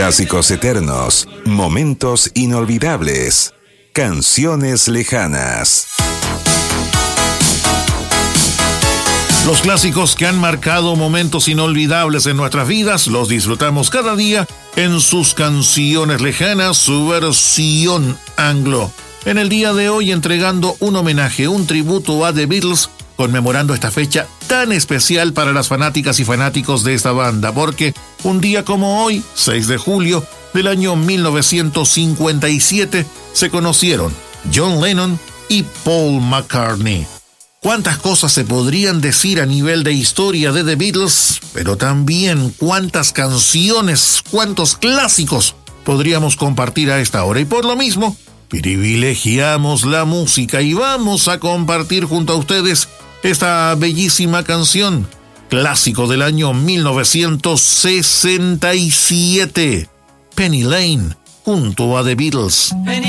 Clásicos eternos, momentos inolvidables, canciones lejanas. Los clásicos que han marcado momentos inolvidables en nuestras vidas los disfrutamos cada día en sus canciones lejanas, su versión anglo. En el día de hoy entregando un homenaje, un tributo a The Beatles, conmemorando esta fecha tan especial para las fanáticas y fanáticos de esta banda, porque un día como hoy, 6 de julio del año 1957, se conocieron John Lennon y Paul McCartney. Cuántas cosas se podrían decir a nivel de historia de The Beatles, pero también cuántas canciones, cuántos clásicos podríamos compartir a esta hora. Y por lo mismo, privilegiamos la música y vamos a compartir junto a ustedes esta bellísima canción, clásico del año 1967, Penny Lane, junto a The Beatles.